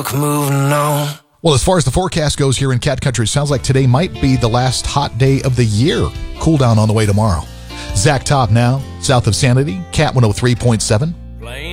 truck moving on. Well, as far as the forecast goes here in Cat Country, it sounds like today might be the last hot day of the year. Cool down on the way tomorrow. Zach Top now, south of Sanity, Cat 103.7.